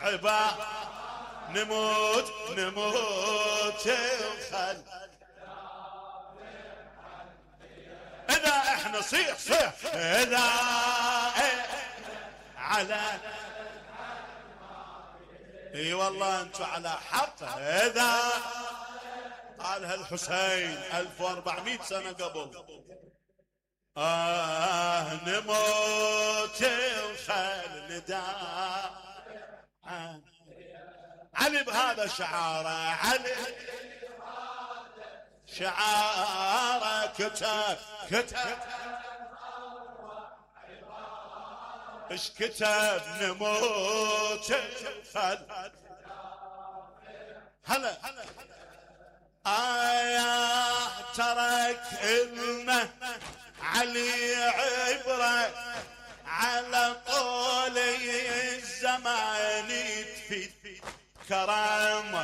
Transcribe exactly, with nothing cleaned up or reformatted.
حبا نموت نموت وخل إذا إحنا صيح صيح إذا على اي والله انتو على حق. إذا قالها الحسين ألف وأربعمائة سنة قبل. آه نموت وخل نداء علي بهذا شعاره علي شعاره كتب كتب اش كتب نموت وخل هلا آية ترك إلنا علي عبرة على طول الزمان تفيد كرامة